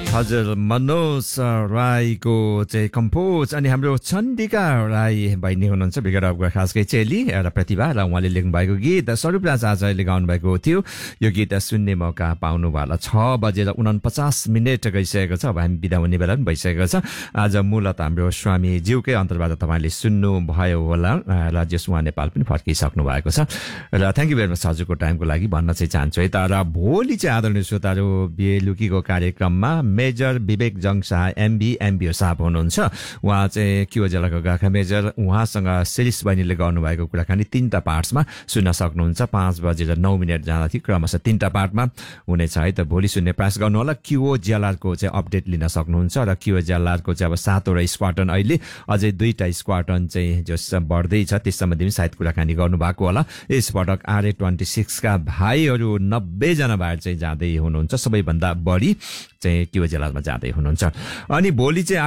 हजुर मनोज राईको चाहिँ कम्पोज अनि हाम्रो चण्डिका राई बहिनी हुनुहुन्छ विगतको खासकै चेली र प्रतिभा र उहाँले लेख्नु भएको गीत स्वरूपराज आचार्यले गाउनु भएको थियो। यो गीत सुन्ने मौका पाउनु भयो 6:49 गइसकेको छ। अब हामी बिदा हुने बेला पनि भइसकेको छ। आज मूलत हाम्रो स्वामी ज्यूकै अन्तर्बाट तपाईँले सुन्नु भयो होला र जस उहाँ नेपाल पनि फर्किसक्नु भएको छ र थ्याङ्क यू भेरी मच हजुरको टाइमको लागि भन्न चाहिँ चाहन्छु है। तर भोलि चाहिँ आदरणीय श्रोताहरू बेलुकीको कार्यक्रममा मेजर विवेक जङ शाह एमबीओ साहब हुनुहुन्छ। उहाँ चाहिँ क्यु जिल्लाको गाखा मेजर, उहाँसँग शिरिष बहिनीले गर्नुभएको कुराकानी 3टा पार्ट्समा सुन्न सक्नुहुन्छ। 5:09 जाँदा थियो क्रमशः 3टा पार्टमा हुनेछ है। त भोलि सुन्ने प्रयास गर्नु होला। क्युओ जिएलआरको चाहिँ अपडेट लिन सक्नुहुन्छ र क्युओ जिएलआरको चाहिँ अब 7वटा स्क्वाडन अहिले अझै 2टा स्क्वाडन चाहिँ जस बढ्दैछ त्यस सम्बन्धी सायद कुराकानी गर्नुभएको होला। यस पटक RA26 का भाइहरू 90 जना भाइ चाहिँ जाँदै हुनुहुन्छ, सबैभन्दा बढी चाहिँ क्युओ जिएलआरमा जाँदै हुनुहुन्छ। अनि भोलि चाहिँ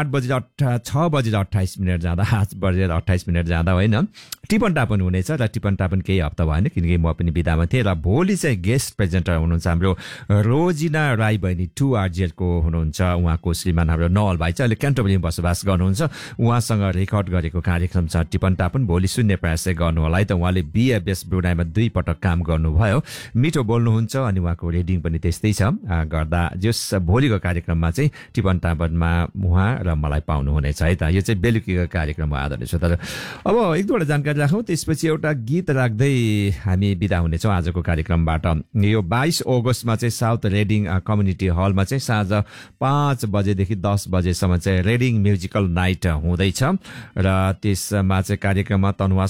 6:28 जाँदा 8:28 जाँदा होइन टिपन टापन हुनेछ र टिपन टापन केही हप्ता भएन किनकि म पनि बिदामा थिएँ। र भोलि चाहिँ गेस्ट प्रेजेन्टर हुनुहुन्छ हाम्रो रोजिना राई बहिनी 2RGL को हुनुहुन्छ। उहाँको श्रीमान हाम्रो नवल भाइ चाहिँ अहिले क्यान्टरबरीमा बसोबास गर्नुहुन्छ। उहाँसँग रेकर्ड गरेको कार्यक्रम छ टिपन टापन, भोलि सुन्ने प्रयास चाहिँ गर्नु होला है। त उहाँले BFS ब्रुनाईमा 2 पटक काम गर्नुभयो, मिठो बोल्नुहुन्छ अनि उहाँको रेडिङ पनि त्यस्तै छ गर्दा जस भोलिको कार्यक्रममा चाहिँ टिपन टापनमा उहाँ र मलाई पाउनुहुनेछ है। त यो चाहिँ बेलुकीको कार्यक्रम हो आदरणीय श्रोताहरू। अब एक दुईवटा जानकारी राखौँ, त्यसपछि एउटा गीत राख्दै हामी बिदा हुनेछौँ आजको कार्यक्रमबाट। यो 22 अगस्तमा चाहिँ साउथ रेडिङ कम्युनिटी हलमा चाहिँ साँझ 5 बजेदेखि 10 बजेसम्म चाहिँ रेडिङ म्युजिकल नाइट हुँदैछ र त्यसमा चाहिँ कार्यक्रममा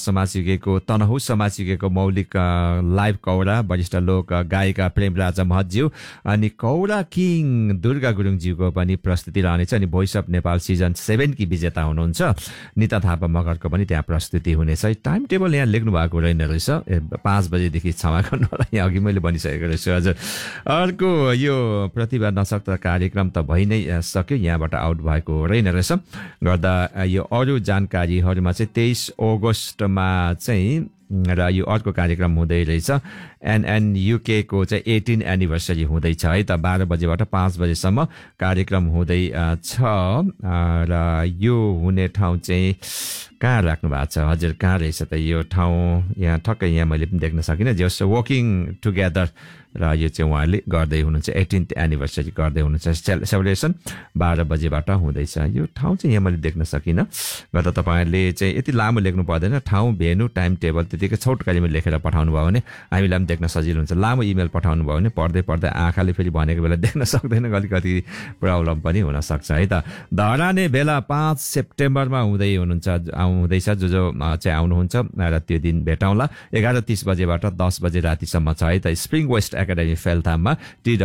तनहु समाजिकेको मौलिक लाइभ कौडा वरिष्ठ लोक गायिका प्रेमराजा महतज्यू अनि कौडा किङ दुर्गा गुरुङज्यूको पनि प्रस्तुति रहनेछ। अनि भोइस अफ नेपाल सिजन 7 की विजेता हुनुहुन्छ निता थापा मगरको पनि त्यहाँ प्रस्तुति हुनेछ। टाइम टेबल यहाँ लेख्नु भएको रहेन रहेछ, 5 बजेदेखि क्षमा गर्नु होला, यहाँ अघि मैले भनिसकेको रहेछु हजुर। अर्को यो प्रतिभा नसक्दा कार्यक्रम त भइ नै सक्यो, यहाँबाट आउट भएको रहेन रहेछ गर्दा यो अरू जानकारीहरूमा चाहिँ 23 अगस्तमा चाहिँ र यो अर्को कार्यक्रम हुँदै रहेछ NNUK को चाहिँ 18 एनिभर्सरी हुँदैछ है। त 12 बजेबाट 5 बजेसम्म कार्यक्रम हुँदै छ र यो हुने ठाउँ चाहिँ कहाँ राख्नु भएको छ हजुर, कहाँ रहेछ त यो ठाउँ? यहाँ ठक्कै यहाँ मैले पनि देख्न सकिनँ। जस्ट वर्किङ टुगेदर र यो चाहिँ उहाँले गर्दै हुनुहुन्छ 18th एनिभर्सरी गर्दै हुनुहुन्छ सेलिब्रेसन 12 बजेबाट हुँदैछ। यो ठाउँ चाहिँ यहाँ मैले देख्न सकिनँ गर्दा तपाईँहरूले चाहिँ यति लामो लेख्नु पर्दैन, ठाउँ भेन्यू टाइम टेबल त्यतिकै छोटकरीमा लेखेर पठाउनु भयो भने हामीलाई पनि देख्न सजिलो हुन्छ। लामो इमेल पठाउनु भयो भने पढ्दै पढ्दै आँखाले फेरि भनेको बेला देख्न सक्दैन, अलिकति प्रब्लम पनि हुनसक्छ है। त धराने बेला 5 सेप्टेम्बरमा हुँदैछ जो चाहिँ आउनुहुन्छ र त्यो दिन भेटौँला। 11:30 बजेबाट 10 बजे रातिसम्म छ है। त स्प्रिङ वेस्ट एकाडेमी फेलथाममा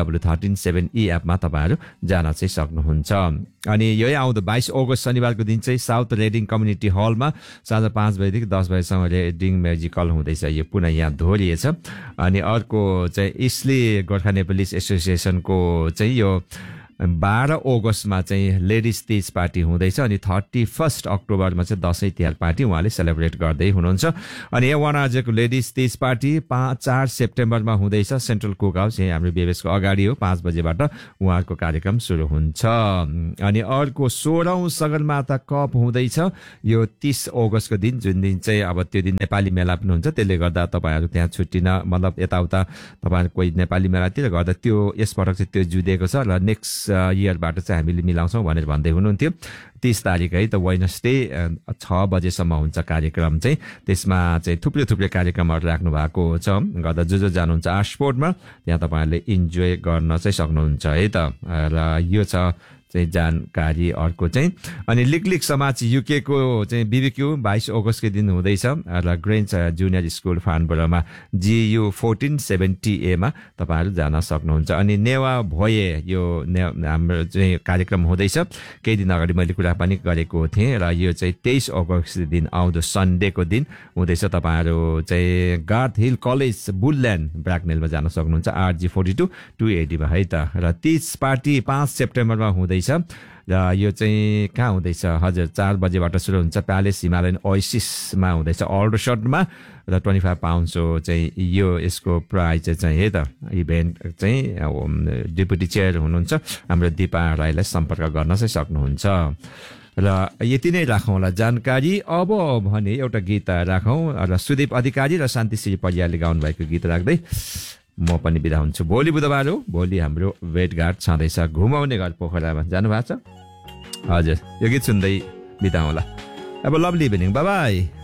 TW137E एपमा तपाईँहरू जान चाहिँ सक्नुहुन्छ। अनि यही आउँदो 22 अगस्त शनिबारको दिन चाहिँ साउथ रेडिङ कम्युनिटी हलमा साँझ 5 बजेदेखि 10 बजेसम्म रेडिङ म्युजिकल हुँदैछ। यो पुनः यहाँ दोहोरिएछ। अनि अर्को चाहिँ इस्ली गोर्खा नेपालिज एसोसिएसनको चाहिँ यो 12 अगस्तमा चाहिँ लेडिज तीज पार्टी हुँदैछ अनि 31 अक्टोबरमा चाहिँ दसैँ तिहार पार्टी उहाँले सेलिब्रेट गर्दै हुनुहुन्छ। अनि A1RJको लेडिज तीज पार्टी 4 सेप्टेम्बरमा हुँदैछ सेन्ट्रल कुक हाउस, यही हाम्रो बेबेसको अगाडि हो। 5 बजेबाट उहाँहरूको कार्यक्रम सुरु हुन्छ। अनि अर्को 16औं सगरमाथा कप हुँदैछ यो 30 अगस्तको दिन, जुन दिन चाहिँ अब त्यो दिन नेपाली मेला पनि हुन्छ। त्यसले गर्दा तपाईँहरू त्यहाँ छुट्टिन मतलब यताउता तपाईँहरू कोही नेपाली मेलातिर गर्दा त्यो यसपटक चाहिँ त्यो जुदिएको छ र नेक्स्ट इयरबाट चाहिँ हामीले मिलाउँछौँ भनेर भन्दै हुनुहुन्थ्यो। 30 तारिक है त वेडनेसडे 6 बजेसम्म हुन्छ कार्यक्रम चाहिँ। त्यसमा चाहिँ थुप्रै कार्यक्रमहरू राख्नु भएको छ गर्दा जो जानुहुन्छ आर्टस्पोर्टमा त्यहाँ तपाईँहरूले इन्जोय गर्न चाहिँ सक्नुहुन्छ है त। र यो छ चाहिँ जानकारी। अर्को चाहिँ अनि लिकलिक समाज युके को चाहिँ BBQ 22 अगस्तको दिन हुँदैछ र Grange junior school फानबोरामा GU 1470A मा तपाईँहरू जान सक्नुहुन्छ। अनि नेवा भोए यो हाम्रो चाहिँ कार्यक्रम हुँदैछ, केही दिन अगाडि मैले कुरा पनि गरेको थिएँ र यो चाहिँ 23 अगस्तको दिन आउँदो सन्डेको दिन हुँदैछ। तपाईँहरू चाहिँ गार्थ हिल कलेज बुलल्यान्ड ब्राकनेलमा जान सक्नुहुन्छ RG42 280 मा है त। र तीज पार्टी 5 सेप्टेम्बरमा हुँदै हुँदैछ र यो चाहिँ कहाँ हुँदैछ हजुर 4 बजेबाट सुरु हुन्छ प्यालेस हिमालयन ओएसिसमा हुँदैछ अल्डरसटमा र 25 पाउन्ड सो चाहिँ यो यसको प्राइस चाहिँ है त इभेन्ट चाहिँ डेपुटी चेयर हुनुहुन्छ हाम्रो दिपा राईलाई सम्पर्क गर्न चाहिँ सक्नुहुन्छ र यति नै राखौँला जानकारी अब भने एउटा गीत राखौँ र सुदीप अधिकारी र शान्तिश्री परियारले गाउनु भएको गीत राख्दै म पनि बिदा हुन्छु भोलि बुधबार हो भोलि हाम्रो भेटघाट छँदैछ घुमाउने घर पोखरामा जानु भएको छ हजुर यो गीत सुन्दै बिदा होला अब लभली इभिनिङ बाई बाई